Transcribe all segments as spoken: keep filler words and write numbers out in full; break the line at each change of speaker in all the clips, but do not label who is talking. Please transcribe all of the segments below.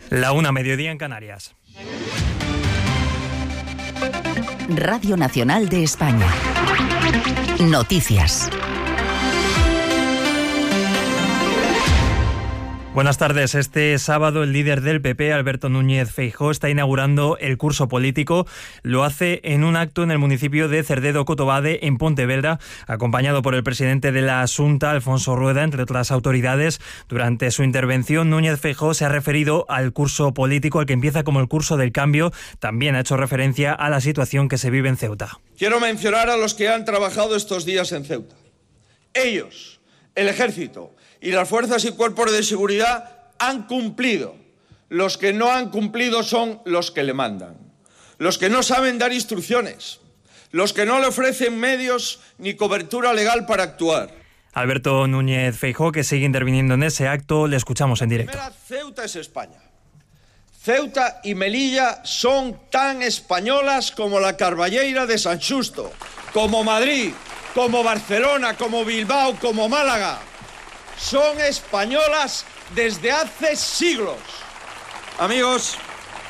La una, mediodía en Canarias.
Radio Nacional de España. Noticias.
Buenas tardes. Este sábado el líder del P P, Alberto Núñez Feijóo, está inaugurando el curso político. Lo hace en un acto en el municipio de Cerdedo-Cotobade, en Pontevedra, acompañado por el presidente de la Xunta, Alfonso Rueda, entre otras autoridades. Durante su intervención, Núñez Feijóo se ha referido al curso político, al que empieza como el curso del cambio. También ha hecho referencia a la situación que se vive en Ceuta.
Quiero mencionar a los que han trabajado estos días en Ceuta. Ellos, el Ejército y las fuerzas y cuerpos de seguridad han cumplido. Los que no han cumplido son los que le mandan, los que no saben dar instrucciones, los que no le ofrecen medios ni cobertura legal para actuar.
Alberto Núñez Feijóo, que sigue interviniendo en ese acto, le escuchamos en directo.
Primera, Ceuta es España. Ceuta y Melilla son tan españolas como la Carballeira de San Xusto, como Madrid, como Barcelona, como Bilbao, como Málaga. Son españolas desde hace siglos. Amigos,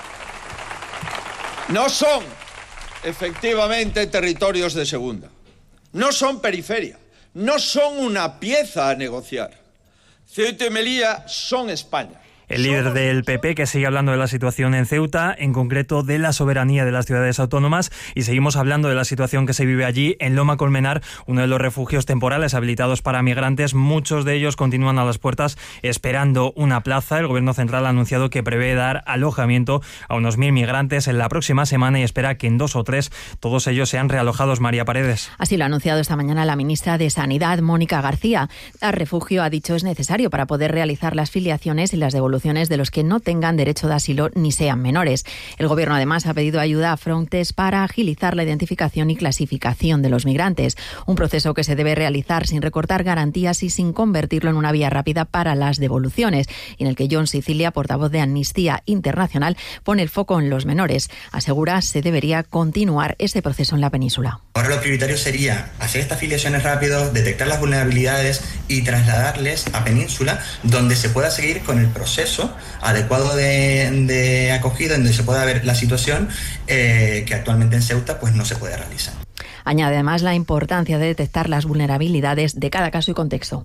no son efectivamente territorios de segunda, no son periferia, no son una pieza a negociar. Ceuta y Melilla son España.
El líder del P P, que sigue hablando de la situación en Ceuta, en concreto de la soberanía de las ciudades autónomas, y seguimos hablando de la situación que se vive allí en Loma Colmenar, uno de los refugios temporales habilitados para migrantes. Muchos de ellos continúan a las puertas esperando una plaza. El Gobierno central ha anunciado que prevé dar alojamiento a unos mil migrantes en la próxima semana y espera que en dos o tres todos ellos sean realojados. María Paredes.
Así lo ha anunciado esta mañana la ministra de Sanidad, Mónica García. El refugio, ha dicho, es necesario para poder realizar las filiaciones y las devoluciones de los que no tengan derecho de asilo ni sean menores. El Gobierno además ha pedido ayuda a Frontex para agilizar la identificación y clasificación de los migrantes, un proceso que se debe realizar sin recortar garantías y sin convertirlo en una vía rápida para las devoluciones, y en el que John Sicilia, portavoz de Amnistía Internacional, pone el foco en los menores. Asegura se debería continuar ese proceso en la península.
Ahora lo prioritario sería hacer estas filiaciones rápido, detectar las vulnerabilidades y trasladarles a península, donde se pueda seguir con el proceso adecuado de, de acogida, donde se pueda ver la situación eh, que actualmente en Ceuta pues no se puede realizar.
Añade además la importancia de detectar las vulnerabilidades de cada caso y contexto.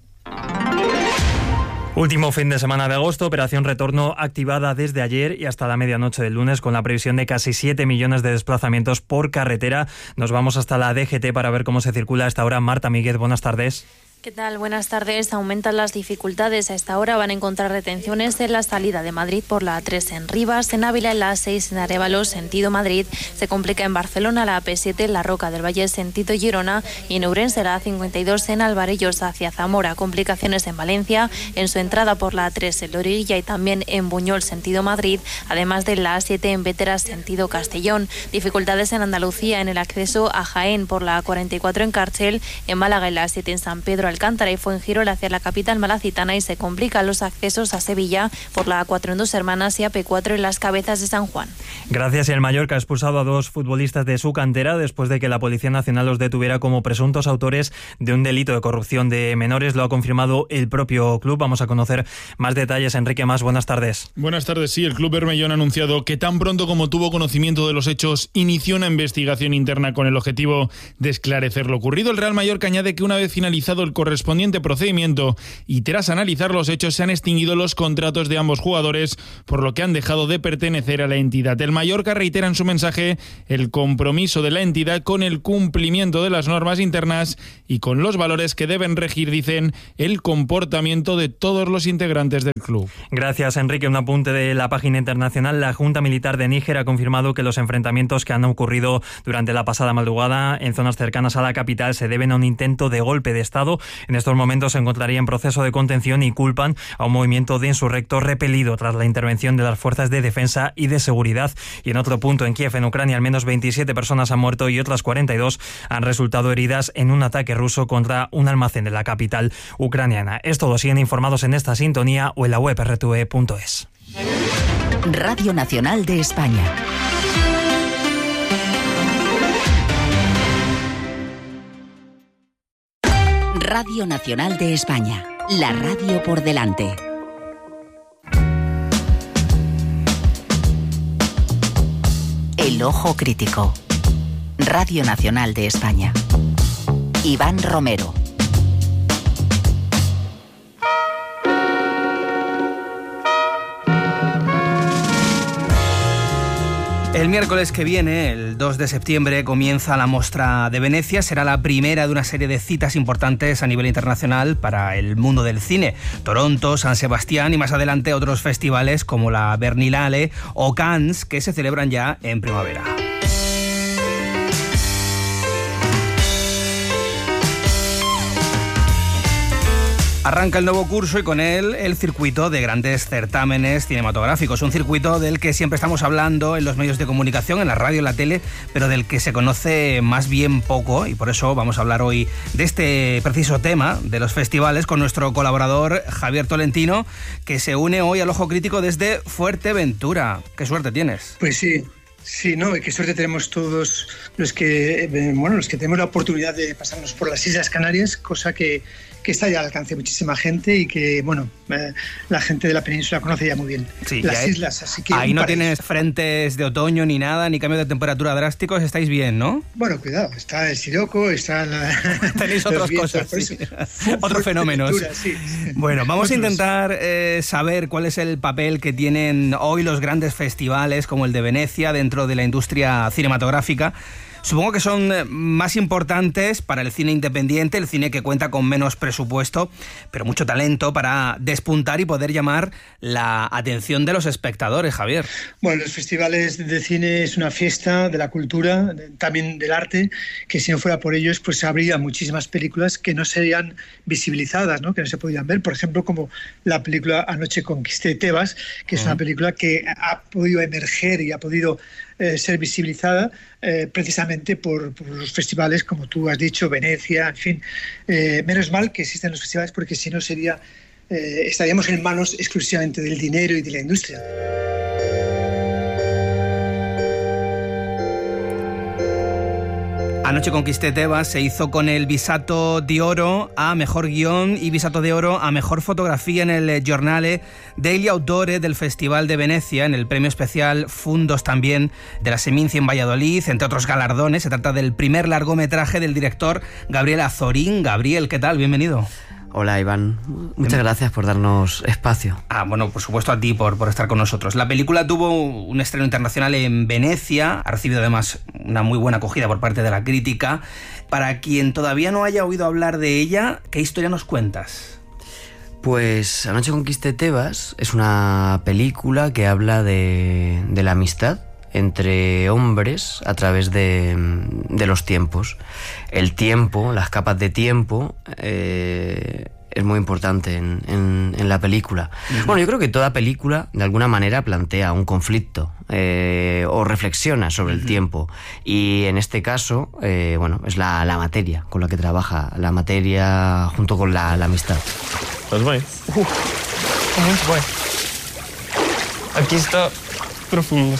Último fin de semana de agosto, operación retorno activada desde ayer y hasta la medianoche del lunes, con la previsión de casi siete millones de desplazamientos por carretera. Nos vamos hasta la D G T para ver cómo se circula a esta hora. Marta Míguez, buenas tardes.
¿Qué tal? Buenas tardes. Aumentan las dificultades. A esta hora van a encontrar retenciones en la salida de Madrid por la A tres en Rivas, en Ávila en la A seis en Arévalo, sentido Madrid. Se complica en Barcelona la A P siete en La Roca del Valle, sentido Girona, y en Ourense la A cincuenta y dos en Alvarellos hacia Zamora. Complicaciones en Valencia, en su entrada por la A tres en Lorilla y también en Buñol, sentido Madrid, además de la A siete en Vétera, sentido Castellón. Dificultades en Andalucía en el acceso a Jaén por la A cuarenta y cuatro en Cárcel, en Málaga en la A siete en San Pedro Alcántara y Fuengirola hacia la capital malacitana, y se complican los accesos a Sevilla por la A cuatro en Dos Hermanas y A P cuatro en Las Cabezas de San Juan.
Gracias. Y el Mallorca ha expulsado a dos futbolistas de su cantera después de que la Policía Nacional los detuviera como presuntos autores de un delito de corrupción de menores. Lo ha confirmado el propio club. Vamos a conocer más detalles. Enrique Mas, buenas tardes.
Buenas tardes. Sí, el club bermellón ha anunciado que tan pronto como tuvo conocimiento de los hechos, inició una investigación interna con el objetivo de esclarecer lo ocurrido. El Real Mallorca añade que una vez finalizado el correspondiente procedimiento y tras analizar los hechos, se han extinguido los contratos de ambos jugadores, por lo que han dejado de pertenecer a la entidad. El Mallorca reitera en su mensaje el compromiso de la entidad con el cumplimiento de las normas internas y con los valores que deben regir, dicen, el comportamiento de todos los integrantes del club.
Gracias, Enrique. Un apunte de la página internacional. La Junta Militar de Níger ha confirmado que los enfrentamientos que han ocurrido durante la pasada madrugada en zonas cercanas a la capital se deben a un intento de golpe de Estado. En estos momentos se encontraría en proceso de contención y culpan a un movimiento de insurrectos repelido tras la intervención de las fuerzas de defensa y de seguridad. Y en otro punto, en Kiev, en Ucrania, al menos veintisiete personas han muerto y otras cuarenta y dos han resultado heridas en un ataque ruso contra un almacén de la capital ucraniana. Es todo. Siguen informados en esta sintonía o en la web erre te ve punto es.
Radio Nacional de España. Radio Nacional de España, la radio por delante. El Ojo Crítico. Radio Nacional de España. Iván Romero.
El miércoles que viene, el dos de septiembre, comienza la Mostra de Venecia. Será la primera de una serie de citas importantes a nivel internacional para el mundo del cine. Toronto, San Sebastián y más adelante otros festivales como la Berlinale o Cannes, que se celebran ya en primavera. Arranca el nuevo curso y con él el circuito de grandes certámenes cinematográficos. Un circuito del que siempre estamos hablando en los medios de comunicación, en la radio, en la tele, pero del que se conoce más bien poco, y por eso vamos a hablar hoy de este preciso tema de los festivales con nuestro colaborador Javier Tolentino, que se une hoy al Ojo Crítico desde Fuerteventura. ¿Qué suerte tienes?
Pues sí. Sí, no, qué suerte tenemos todos los que, bueno, los que tenemos la oportunidad de pasarnos por las Islas Canarias, cosa que, que está ya al alcance de muchísima gente y que, bueno, eh, la gente de la península conoce ya muy bien sí, las hay, islas, así que
ahí no tienes frentes de otoño ni nada, ni cambio de temperatura drásticos, estáis bien, ¿no?
Bueno, cuidado, está el siroco, está la...
Tenéis otras cosas, sí. Otros fenómenos. Sí. Bueno, vamos a intentar eh, saber cuál es el papel que tienen hoy los grandes festivales como el de Venecia dentro de la industria cinematográfica. Supongo que son más importantes para el cine independiente, el cine que cuenta con menos presupuesto, pero mucho talento para despuntar y poder llamar la atención de los espectadores, Javier.
Bueno, los festivales de cine es una fiesta de la cultura, también del arte, que si no fuera por ellos, pues habría muchísimas películas que no serían visibilizadas, ¿no? Que no se podían ver, por ejemplo, como la película Anoche conquisté Tebas, que es uh-huh. una película que ha podido emerger y ha podido Eh, ser visibilizada eh, precisamente por, por los festivales, como tú has dicho, Venecia, en fin. Eh, menos mal que existen los festivales, porque si no sería eh, estaríamos en manos exclusivamente del dinero y de la industria.
Anoche conquisté Tebas se hizo con el Visato de Oro a Mejor Guión y Visato de Oro a Mejor Fotografía en el Giornale degli Autori del Festival de Venecia, en el premio especial Fundos también de la Seminci en Valladolid, entre otros galardones. Se trata del primer largometraje del director Gabriel Azorín. Gabriel, ¿qué tal? Bienvenido.
Hola, Iván. Muchas gracias por darnos espacio.
Ah, bueno, por supuesto a ti por, por estar con nosotros. La película tuvo un estreno internacional en Venecia, ha recibido además una muy buena acogida por parte de la crítica. Para quien todavía no haya oído hablar de ella, ¿qué historia nos cuentas?
Pues Anoche conquisté Tebas es una película que habla de, de la amistad entre hombres a través de, de los tiempos. El tiempo, las capas de tiempo, eh, es muy importante en, en, en la película. Uh-huh. Bueno, yo creo que toda película, de alguna manera, plantea un conflicto eh, o reflexiona sobre uh-huh. el tiempo. Y en este caso, eh, bueno, es la, la materia con la que trabaja, la materia junto con la, la amistad.
Pues voy. Uh, voy. Aquí está profundo.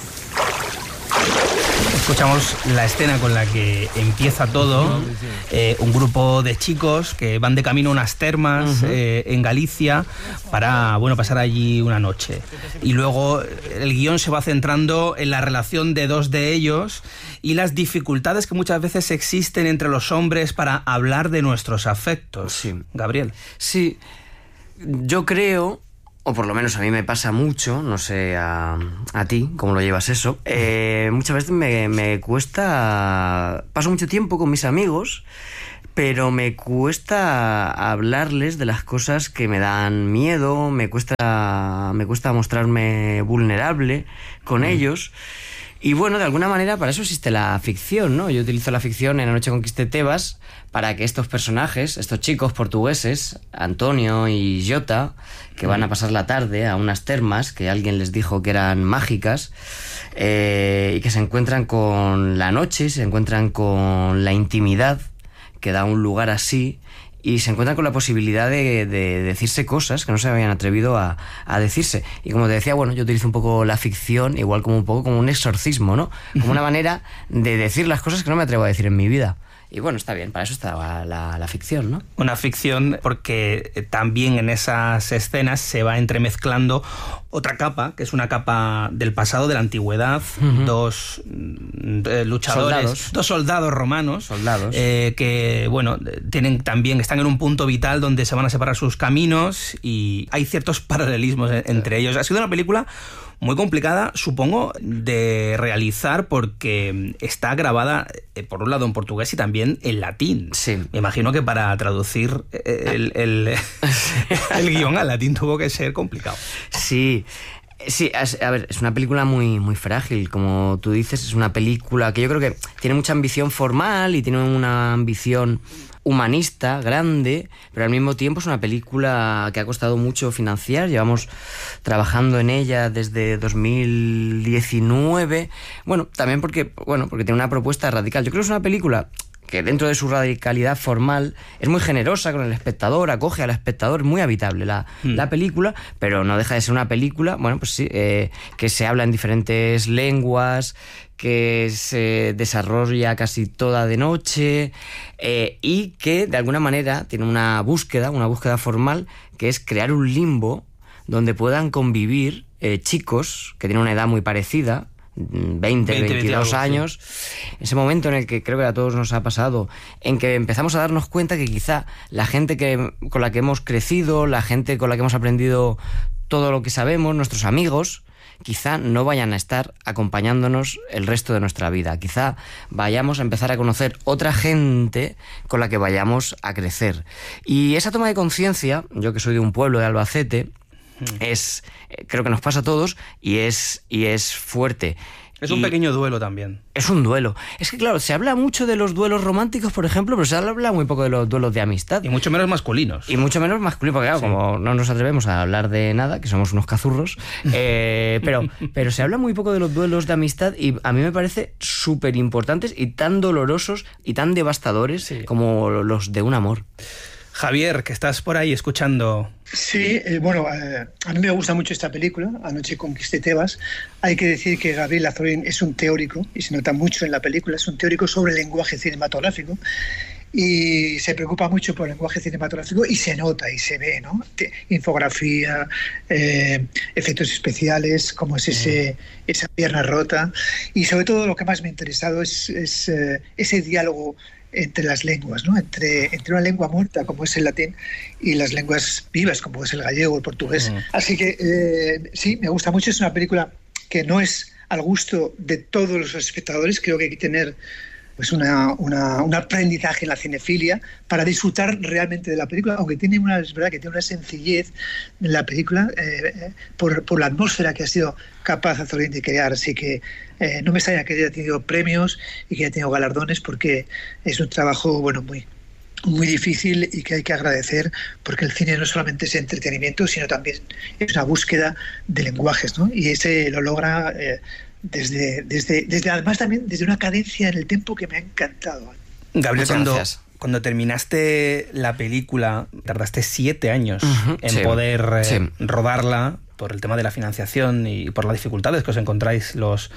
Escuchamos la escena con la que empieza todo. Eh, un grupo de chicos que van de camino a unas termas uh-huh. eh, en Galicia para, bueno, pasar allí una noche. Y luego el guión se va centrando en la relación de dos de ellos y las dificultades que muchas veces existen entre los hombres para hablar de nuestros afectos.
Sí.
Gabriel.
Sí, yo creo... o por lo menos a mí me pasa mucho, no sé a, a ti cómo lo llevas eso, eh, muchas veces me, me cuesta, paso mucho tiempo con mis amigos, pero me cuesta hablarles de las cosas que me dan miedo, me cuesta, me cuesta mostrarme vulnerable con mm. ellos. Y bueno, de alguna manera para eso existe la ficción, ¿no? Yo utilizo la ficción en Anoche conquisté Tebas para que estos personajes, estos chicos portugueses, Antonio y Jota, que van a pasar la tarde a unas termas que alguien les dijo que eran mágicas, eh, y que se encuentran con la noche, se encuentran con la intimidad que da un lugar así, y se encuentran con la posibilidad de, de decirse cosas que no se habían atrevido a, a decirse. Y como te decía, bueno, yo utilizo un poco la ficción, igual como un poco como un exorcismo, ¿no? Como una manera de decir las cosas que no me atrevo a decir en mi vida. y bueno, está bien, para eso está la, la ficción, ¿no?
Una ficción porque también en esas escenas se va entremezclando otra capa, que es una capa del pasado, de la antigüedad, uh-huh. dos eh, luchadores,
soldados.
dos soldados romanos,
soldados.
Eh, que bueno, tienen también, están en un punto vital donde se van a separar sus caminos y hay ciertos paralelismos entre ellos. Ha sido una película muy complicada, supongo, de realizar porque está grabada, eh, por un lado en portugués y también en latín.
Sí.
Me imagino que para traducir el, el, el guión al latín tuvo que ser complicado.
Sí. Sí, a ver, es una película muy, muy frágil, como tú dices, es una película que yo creo que tiene mucha ambición formal y tiene una ambición humanista, grande, pero al mismo tiempo es una película que ha costado mucho financiar. Llevamos trabajando en ella desde dos mil diecinueve. Bueno, también porque, bueno, porque tiene una propuesta radical. Yo creo que es una película que dentro de su radicalidad formal es muy generosa con el espectador, acoge al espectador, muy habitable la, mm. la película, pero no deja de ser una película, bueno, pues sí, eh, que se habla en diferentes lenguas, que se desarrolla casi toda de noche, eh, y que de alguna manera tiene una búsqueda, una búsqueda formal, que es crear un limbo donde puedan convivir eh, chicos que tienen una edad muy parecida, veinte, veintidós años, sí. Ese momento en el que creo que a todos nos ha pasado, en que empezamos a darnos cuenta que quizá la gente que, con la que hemos crecido, la gente con la que hemos aprendido todo lo que sabemos, nuestros amigos, quizá no vayan a estar acompañándonos el resto de nuestra vida. Quizá vayamos a empezar a conocer otra gente con la que vayamos a crecer. Y esa toma de conciencia, yo que soy de un pueblo de Albacete, es, creo que nos pasa a todos y es, y es fuerte.
Es un y pequeño duelo también.
Es un duelo. Es que claro, se habla mucho de los duelos románticos, por ejemplo, pero se habla muy poco de los duelos de amistad.
Y mucho menos masculinos.
Y mucho menos masculinos, porque claro, sí. Como no nos atrevemos a hablar de nada, que somos unos cazurros, eh, pero, pero se habla muy poco de los duelos de amistad y a mí me parece súper importantes y tan dolorosos y tan devastadores, sí, como los de un amor.
Javier, que estás por ahí escuchando.
Sí, eh, bueno, eh, a mí me gusta mucho esta película, Anoche conquisté Tebas. Hay que decir que Gabriel Azorín es un teórico, y se nota mucho en la película, es un teórico sobre el lenguaje cinematográfico, y se preocupa mucho por el lenguaje cinematográfico, y se nota y se ve, ¿no? Infografía, eh, efectos especiales, como es ese, esa pierna rota, y sobre todo lo que más me ha interesado es, es eh, ese diálogo entre las lenguas, ¿no? Entre, entre una lengua muerta como es el latín y las lenguas vivas como es el gallego o el portugués. Uh-huh. Así que eh, sí, me gusta mucho. Es una película que no es al gusto de todos los espectadores. Creo que hay que tener pues una, una, un aprendizaje en la cinefilia para disfrutar realmente de la película, aunque tiene una, es verdad que tiene una sencillez en la película eh, por, por la atmósfera que ha sido capaz Azorín de crear. Así que eh, no me extraña que haya tenido premios y que haya tenido galardones, porque es un trabajo bueno muy muy difícil y que hay que agradecer, porque el cine no solamente es entretenimiento, sino también es una búsqueda de lenguajes, ¿no? Y ese lo logra eh, Desde, desde, desde además también desde una cadencia en el tiempo que me ha encantado.
Gabriel, cuando, cuando terminaste la película, tardaste siete años uh-huh, en sí, poder eh, sí. rodarla por el tema de la financiación y por las dificultades que os encontráis los,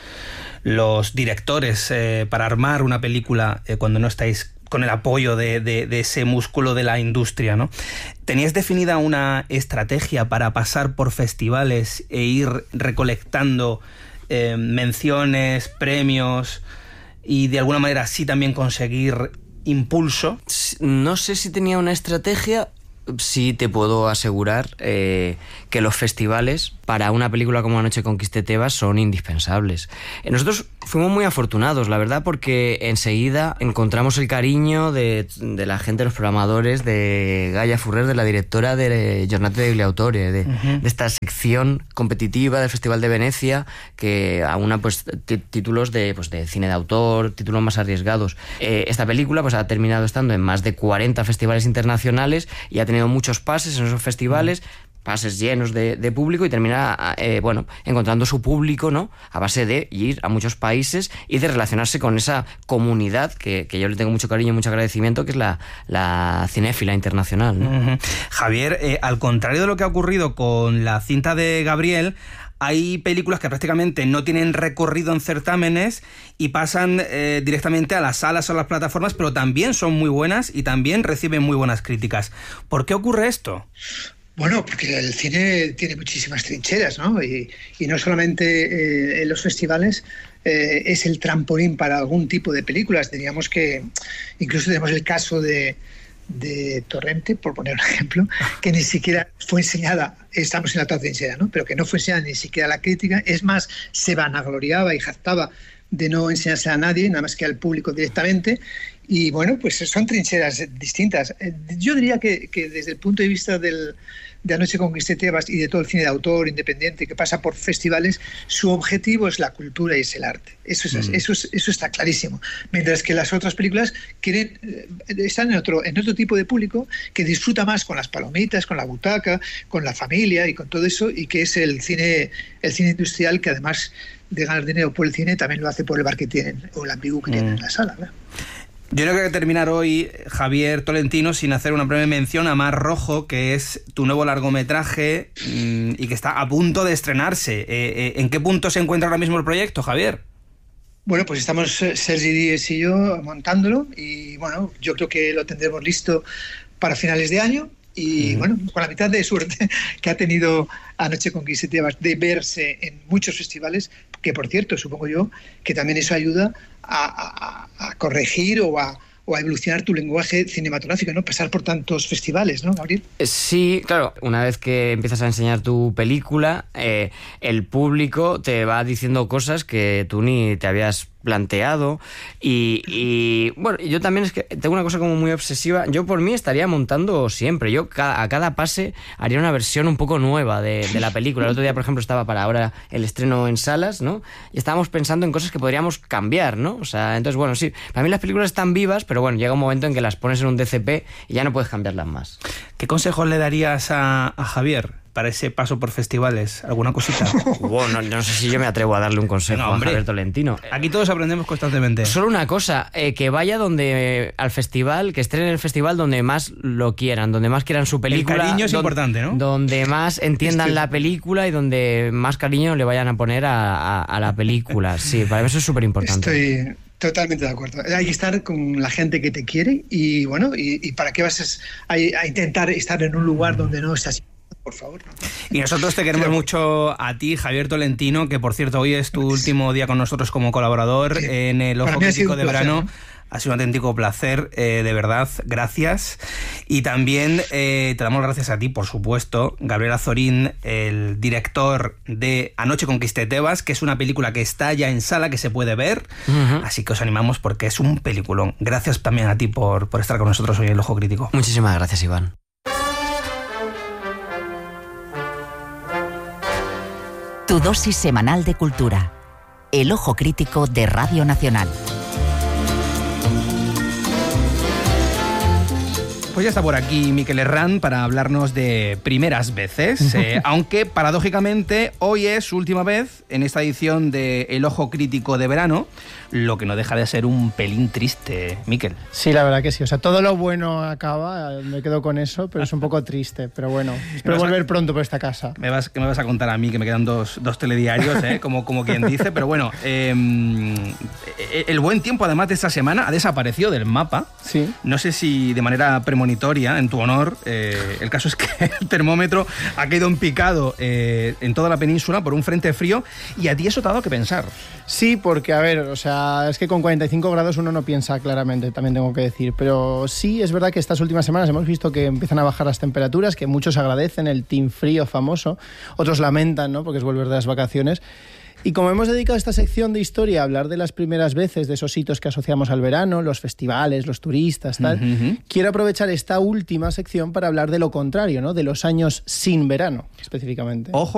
los directores eh, para armar una película eh, cuando no estáis con el apoyo de, de, de ese músculo de la industria, ¿no? ¿Tenías definida una estrategia para pasar por festivales e ir recolectando Eh, menciones, premios y de alguna manera así también conseguir impulso?
No sé si tenía una estrategia. Sí te puedo asegurar eh, que los festivales para una película como Anoche conquisté Tebas son indispensables. Nosotros fuimos muy afortunados, la verdad, porque enseguida encontramos el cariño de, de la gente, de los programadores, de Gaia Furrer, de la directora de Jornate de Bibliautore, de, uh-huh. de esta sección competitiva del Festival de Venecia, que aúna pues, t- títulos de, pues, de cine de autor, títulos más arriesgados. Eh, esta película pues, ha terminado estando en más de cuarenta festivales internacionales y ha tenido muchos pases en esos festivales, pases llenos de, de público, y termina eh, bueno, encontrando su público, ¿no? A base de ir a muchos países y de relacionarse con esa comunidad que, que yo le tengo mucho cariño y mucho agradecimiento, que es la, la cinéfila internacional, ¿no?
Uh-huh. Javier, eh, al contrario de lo que ha ocurrido con la cinta de Gabriel, hay películas que prácticamente no tienen recorrido en certámenes y pasan eh, directamente a las salas o a las plataformas, pero también son muy buenas y también reciben muy buenas críticas. ¿Por qué ocurre esto?
Bueno, porque el cine tiene muchísimas trincheras, ¿no? Y, y no solamente eh, en los festivales eh, es el trampolín para algún tipo de películas. Diríamos que incluso tenemos el caso de, de Torrente, por poner un ejemplo, que ni siquiera fue enseñada, estamos en la otra trinchera, ¿no? Pero que no fue enseñada ni siquiera a la crítica. Es más, se vanagloriaba y jactaba de no enseñarse a nadie, nada más que al público directamente. Y bueno, pues son trincheras distintas. Yo diría que, que desde el punto de vista del, de Anoche conquisté Tebas y de todo el cine de autor independiente que pasa por festivales, su objetivo es la cultura y es el arte. Eso, es, mm. eso, es, eso está clarísimo. Mientras que las otras películas quieren, están en otro, en otro tipo de público que disfruta más con las palomitas, con la butaca, con la familia y con todo eso, y que es el cine, el cine industrial, que además de ganar dinero por el cine también lo hace por el bar que tienen o el ambigu que mm. tienen en la sala, ¿verdad?
Yo no quiero terminar hoy, Javier Tolentino, sin hacer una breve mención a Mar Rojo, que es tu nuevo largometraje mmm, y que está a punto de estrenarse. Eh, eh, ¿En qué punto se encuentra ahora mismo el proyecto, Javier?
Bueno, pues estamos Sergi Díez y yo montándolo y bueno, yo creo que lo tendremos listo para finales de año. Y bueno, con la mitad de suerte que ha tenido Anoche conquisté Tebas de verse en muchos festivales, que por cierto, supongo yo, que también eso ayuda a, a, a corregir o a, o a evolucionar tu lenguaje cinematográfico, ¿no? Pasar por tantos festivales, ¿no, Gabriel?
Sí, claro. Una vez que empiezas a enseñar tu película, eh, el público te va diciendo cosas que tú ni te habías planteado y, y bueno, yo también es que tengo una cosa como muy obsesiva. Yo por mí estaría montando siempre, yo ca- a cada pase haría una versión un poco nueva de, de la película. El otro día, por ejemplo, estaba para ahora el estreno en salas, ¿no? Y estábamos pensando en cosas que podríamos cambiar, ¿no? O sea, entonces, bueno, sí, para mí las películas están vivas, pero bueno, llega un momento en que las pones en un D C P y ya no puedes cambiarlas más.
¿Qué consejos le darías a, a Javier para ese paso por festivales? ¿Alguna cosita?
Bueno, no, no sé si yo me atrevo a darle un consejo no, a Javier Tolentino.
Aquí todos aprendemos constantemente.
Solo una cosa, eh, que vaya donde al festival, que esté en el festival donde más lo quieran, donde más quieran su película.
El cariño es
don,
importante, ¿no?
Donde más entiendan
Estoy...
la película y donde más cariño le vayan a poner a, a, a la película. Sí, para mí eso es súper importante.
Estoy... Totalmente de acuerdo. Hay que estar con la gente que te quiere y bueno, y, y para qué vas a, a intentar estar en un lugar donde no estás, por favor.
Y nosotros te queremos Pero... mucho a ti, Javier Tolentino, que por cierto hoy es tu Gracias. último día con nosotros como colaborador sí. en el Ojo Crítico de placer, Verano. ¿no? Ha sido un auténtico placer, eh, de verdad, gracias. Y también eh, te damos gracias a ti, por supuesto, Gabriel Azorín, el director de Anoche conquisté Tebas, que es una película que está ya en sala, que se puede ver. Uh-huh. Así que os animamos porque es un peliculón. Gracias también a ti por, por estar con nosotros hoy en el Ojo Crítico.
Muchísimas gracias, Iván.
Tu dosis semanal de cultura. El Ojo Crítico de Radio Nacional.
Pues ya está por aquí Miquel Herrán para hablarnos de primeras veces, eh, aunque paradójicamente hoy es su última vez en esta edición de El Ojo Crítico de Verano, lo que no deja de ser un pelín triste, Miquel.
Sí, la verdad que sí, o sea, todo lo bueno acaba, me quedo con eso, pero es un poco triste, pero bueno, espero volver a, pronto por esta casa.
Me vas, ¿Qué me vas a contar a mí? Que me quedan dos, dos telediarios, eh, como, como quien dice, pero bueno, eh, el buen tiempo además de esta semana ha desaparecido del mapa,
sí.
No sé si de manera premonitoria, en tu honor, eh, el caso es que el termómetro ha quedado en picado eh, en toda la península por un frente frío y a ti eso te ha dado que pensar.
Sí, porque a ver, o sea, es que con cuarenta y cinco grados uno no piensa claramente, también tengo que decir, pero sí es verdad que estas últimas semanas hemos visto que empiezan a bajar las temperaturas, que muchos agradecen el team frío famoso, otros lamentan, ¿no? Porque es volver de las vacaciones. Y como hemos dedicado esta sección de historia a hablar de las primeras veces, de esos hitos que asociamos al verano, los festivales, los turistas, tal, uh-huh. quiero aprovechar esta última sección para hablar de lo contrario, ¿no? De los años sin verano, específicamente.
Ojo